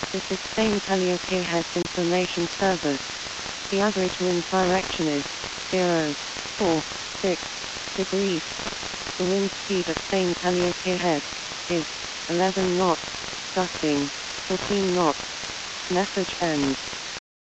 This is Spain Calliope Heads Information Service. The average wind direction is 0.46 degrees. The wind speed at Spain Calliope Head is 11 knots, gusting 14 knots. Message ends.